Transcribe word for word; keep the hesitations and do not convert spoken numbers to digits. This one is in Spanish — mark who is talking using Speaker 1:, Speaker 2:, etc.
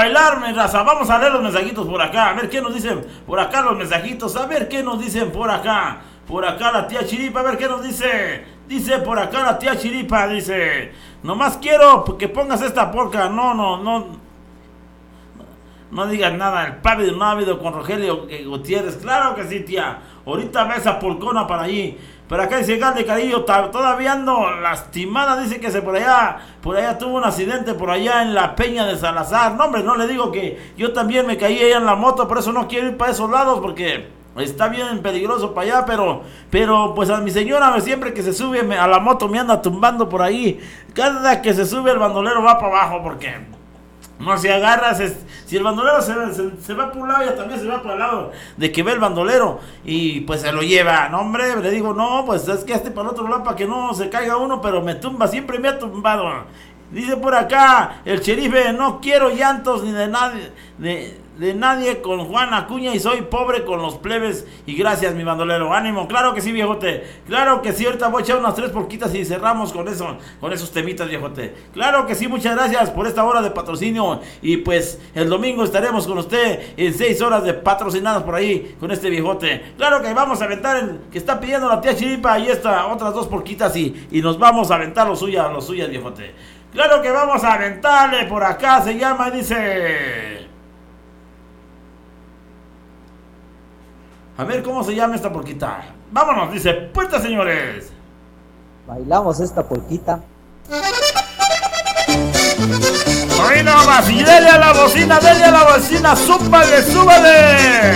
Speaker 1: bailar, mi raza. Vamos a leer los mensajitos por acá. A ver qué nos dicen por acá los mensajitos. A ver qué nos dicen por acá. Por acá la tía Chiripa, a ver qué nos dice. Dice por acá la tía Chiripa, dice: nomás quiero que pongas esta porca. No, no, no. No digas nada, el padre no ha habido con Rogelio Gutiérrez. Claro que sí, tía. Ahorita va esa polcona para allí. Pero acá dice Gal de Carillo, todavía ando lastimada. Dice que se por allá, por allá tuvo un accidente por allá en la Peña de Salazar. No, hombre, no le digo que yo también me caí allá en la moto. Por eso no quiero ir para esos lados, porque está bien peligroso para allá. Pero, pero pues a mi señora siempre que se sube a la moto me anda tumbando por ahí. Cada que se sube el bandolero va para abajo, porque no se agarra, se, si el bandolero se, se, se va por un lado, ella también se va por el lado de que ve el bandolero y pues se lo lleva. No, hombre, le digo, no, pues es que este para el otro lado para que no se caiga uno, pero me tumba, siempre me ha tumbado. Dice por acá el Cherife: no quiero llantos ni de nadie, de, de nadie con Juan Acuña, y soy pobre con los plebes. Y gracias, mi bandolero. Ánimo, claro que sí, viejote. Claro que sí, ahorita voy a echar unas tres porquitas y cerramos con eso, con esos temitas, viejote. Claro que sí, muchas gracias por esta hora de patrocinio. Y pues el domingo estaremos con usted en seis horas de patrocinadas por ahí con este viejote. Claro que vamos a aventar el que está pidiendo la tía Chiripa y esta, otras dos porquitas, y, y nos vamos a aventar lo suya, lo suya, viejote. Claro que vamos a aventarle por acá, se llama, dice... A ver cómo se llama esta porquita. Vámonos, dice: puerta, señores.
Speaker 2: Bailamos esta porquita.
Speaker 1: Hoy no más, y dele a la bocina, dele a la bocina, súbale, súbale.